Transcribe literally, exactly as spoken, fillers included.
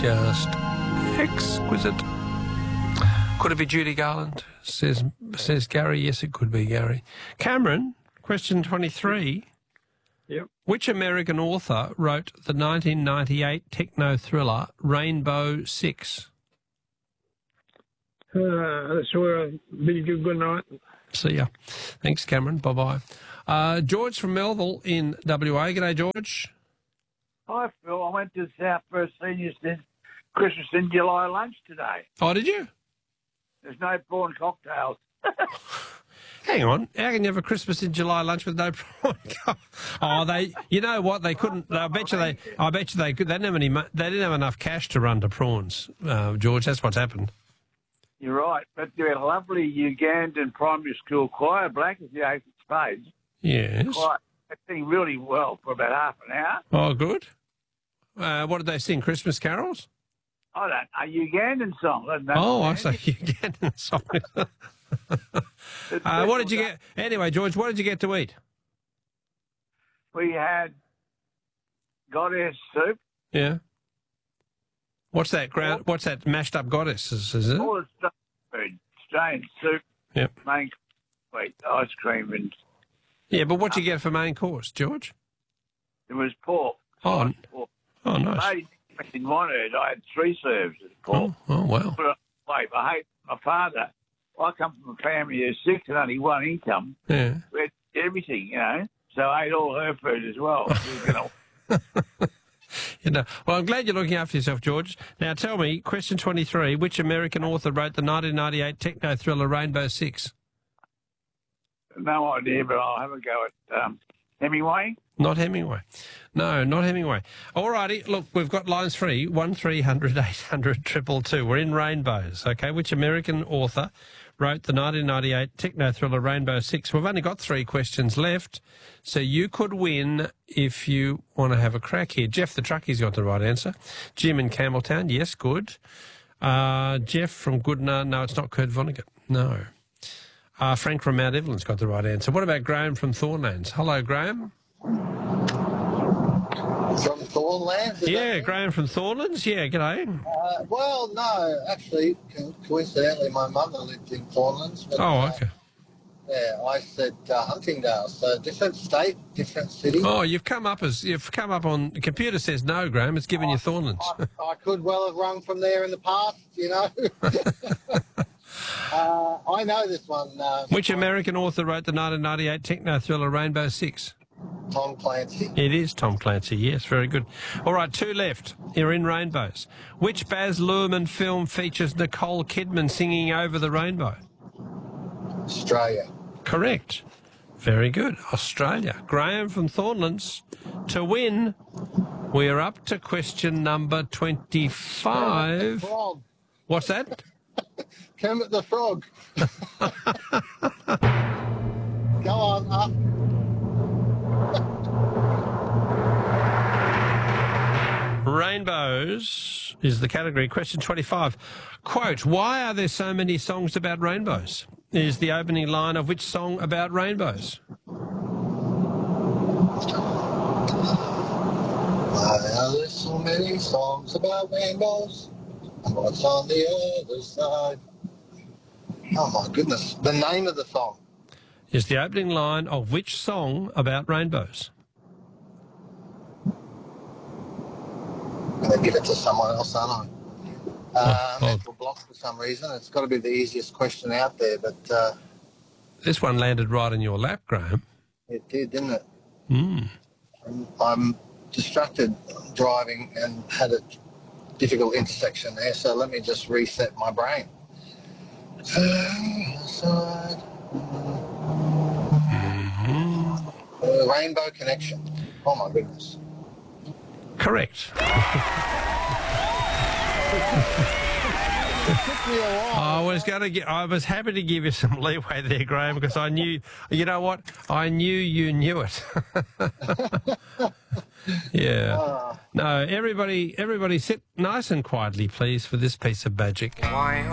Just exquisite. Could it be Judy Garland? Says says Gary. Yes, it could be Gary. Cameron, question twenty-three. Yep. Which American author wrote the nineteen ninety-eight techno thriller Rainbow Six? Uh, that's where I bid you good night. See ya. Thanks, Cameron. Bye-bye. Uh, George from Melville in W A. G'day, George. Hi, Phil. I went to South First Seniors Christmas in July lunch today. Oh, did you? There's no prawn cocktails. Hang on. How can you have a Christmas in July lunch with no prawn? Oh, they. You know what? They couldn't. I bet you they. I bet you they could. They didn't have any. They didn't have enough cash to run to prawns, uh, George. That's what's happened. You're right, but they're a lovely Ugandan primary school choir, black as the ace of spades. Yes. Choir. They sing really well for about half an hour. Oh, good. Uh, what did they sing? Christmas carols? I don't know, Ugandan song. I don't know. Oh, I say Ugandan song. uh, what did you get? Anyway, George, what did you get to eat? We had goddess soup. Yeah. What's that? Ground? What's that? Mashed up goddess? Is, is it? All the stuff, food, strained soup. Yep. Main wait, ice cream and. Yeah, but what did you get for main course, George? It was pork. Oh, pork. Oh, nice. I didn't want it. I had three serves of pork. Oh, oh wow. But I, I hate my father. I come from a family of six and only one income. Yeah. We had everything, you know. So I ate all her food as well. you know. You know, well, I'm glad you're looking after yourself, George. Now, tell me, question twenty-three, which American author wrote the nineteen ninety-eight techno thriller Rainbow Six? No idea, but I'll have a go at um, Hemingway. Not Hemingway. No, not Hemingway. All righty. Look, we've got lines free, one three hundred eight hundred two two two. We're in Rainbows, okay? Which American author wrote the nineteen ninety-eight techno thriller Rainbow Six? We've only got three questions left, so you could win if you want to have a crack here. Jeff the Truckie's got the right answer. Jim in Campbelltown, yes, good. Uh, Jeff from Goodna, no, it's not Kurt Vonnegut. No. Uh, Frank from Mount Evelyn's got the right answer. What about Graham from Thornlands? Hello, Graham. From Thornlands? Yeah, Graham from Thornlands. Yeah, g'day. Uh, well, no, actually, co- coincidentally, my mother lived in Thornlands. But, Oh, uh, okay. yeah, I said uh, Huntingdale, so different state, different city. Oh, you've come up as you've come up on. The computer says no, Graham. It's giving you Thornlands. I, I could well have rung from there in the past, you know. uh, I know this one. Uh, Which American author wrote the nineteen ninety-eight techno thriller Rainbow Six? Tom Clancy. It is Tom Clancy, yes, very good. All right, two left. You're in Rainbows. Which Baz Luhrmann film features Nicole Kidman singing Over the Rainbow? Australia. Correct. Very good. Australia. Graham from Thornlands. To win, we're up to question number twenty-five. Frog. What's that? Kermit the Frog. Go on, up. Rainbows is the category. Question twenty-five. Quote, why are there so many songs about rainbows? Is the opening line of which song about rainbows? Why are there so many songs about rainbows? And what's on the other side? Oh, my goodness. The name of the song. Is the opening line of which song about rainbows? I'm going to give it to someone else, aren't I? Uh, oh. mental block for some reason. It's got to be the easiest question out there, but uh, This one landed right in your lap, Graham. it did, didn't it? Mm. I'm, I'm distracted driving and had a difficult intersection there, so let me just reset my brain. Side. Mm-hmm. Uh, Rainbow Connection. Oh, my goodness. Correct. I was going to get. I was happy to give you some leeway there, Graham, because I knew. You know what? I knew you knew it. Yeah. No, everybody, everybody, sit nice and quietly, please, for this piece of magic. Why